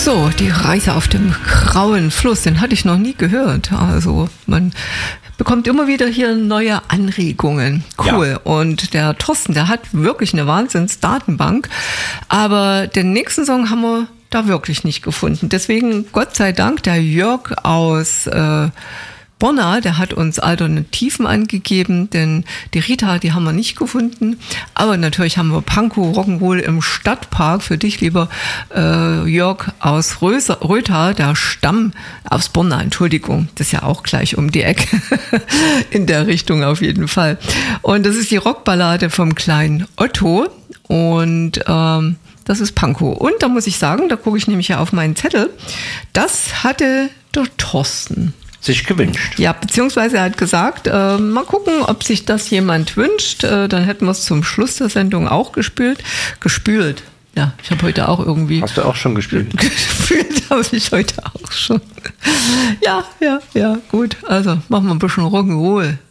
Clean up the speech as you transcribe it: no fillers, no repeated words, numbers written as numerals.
So, die Reise auf dem grauen Fluss, den hatte ich noch nie gehört. Also man bekommt immer wieder hier neue Anregungen. Cool. Ja. Und der Thorsten, der hat wirklich eine Wahnsinns-Datenbank. Aber den nächsten Song haben wir da wirklich nicht gefunden. Deswegen, Gott sei Dank, der Jörg aus Borna, der hat uns Alternativen angegeben, denn die Rita, die haben wir nicht gefunden. Aber natürlich haben wir Pankow Rock'n'Roll im Stadtpark für dich, lieber Jörg aus Rötha, der Stamm aus Borna, Entschuldigung, das ist ja auch gleich um die Ecke, in der Richtung auf jeden Fall. Und das ist die Rockballade vom kleinen Otto und das ist Pankow. Und da muss ich sagen, da gucke ich nämlich ja auf meinen Zettel, das hatte der Thorsten sich gewünscht. Ja, beziehungsweise er hat gesagt, mal gucken, ob sich das jemand wünscht. Dann hätten wir es zum Schluss der Sendung auch gespült. Ja, ich habe heute auch irgendwie... Hast du auch schon gespült? Gespült habe ich heute auch schon. Ja, gut. Also machen wir ein bisschen Rock'n'Roll.